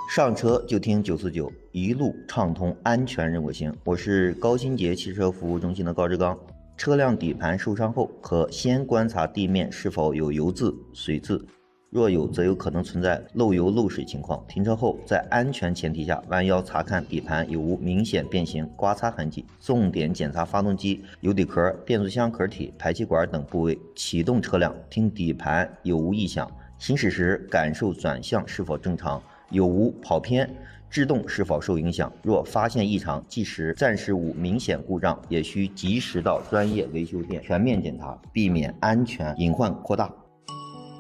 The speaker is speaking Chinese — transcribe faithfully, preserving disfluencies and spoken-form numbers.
上车就听九四九，一路畅通，安全任我行。我是高新杰汽车服务中心的高志刚。车辆底盘受伤后，可先观察地面是否有油渍、水渍，若有，则有可能存在漏油漏水情况。停车后，在安全前提下，弯腰查看底盘有无明显变形、刮擦痕迹，重点检查发动机、油底壳、变速箱壳体、排气管等部位。启动车辆，听底盘有无异响，行驶时感受转向是否正常，有无跑偏，制动是否受影响。若发现异常，即使暂时无明显故障，也需及时到专业维修店全面检查，避免安全隐患扩大。